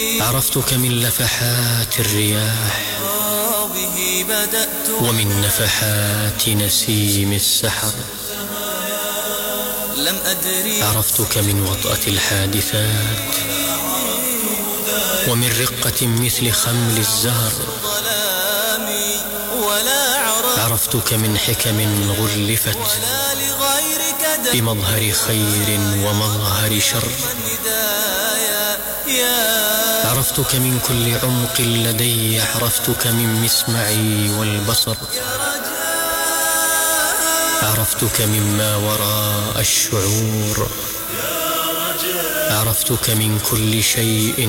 عرفتك من لفحات الرياح ومن نفحات نسيم السحر. عرفتك من وطأة الحادثات ومن رقة مثل خمل الزهر. عرفتك من حكم غلفت بمظهر خير ومظهر شر. عرفتك من كل عمق لدي، عرفتك من مسمعي والبصر. عرفتك مما وراء الشعور، عرفتك من كل شيء